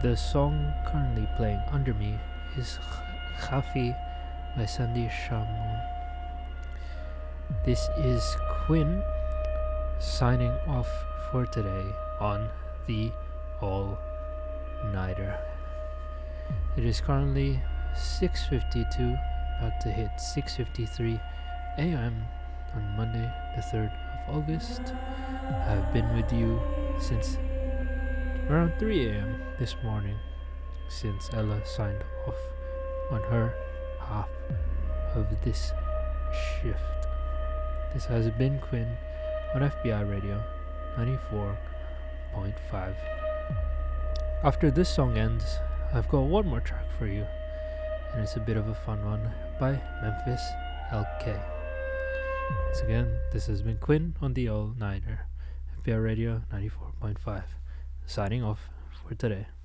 The song currently playing under me is Khafi by Sandy Shamoun. This is Quinn signing off for today on the All Nighter. It is currently 6:52, about to hit 6:53 a.m. on Monday, the 3rd of August. I've been with you since around 3 a.m. this morning, since Ella signed off on her half of this shift. This has been Quinn on FBI Radio 94.5. After this song ends, I've got one more track for you, and it's a bit of a fun one by Memphis LK. Once again, this has been Quinn on the All Nighter, FBI Radio 94.5, signing off for today.